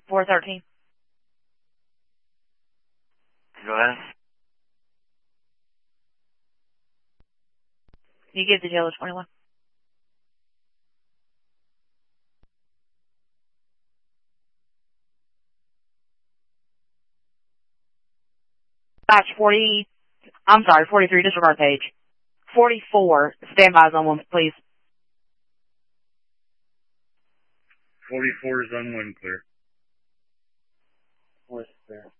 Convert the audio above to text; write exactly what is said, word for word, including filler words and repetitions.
four thirteen. Go ahead. You give the dealer twenty-one. Batch forty, I'm sorry, forty-three, disregard page. forty-four, standby on one, please. forty-four is on one clear. Where's clear?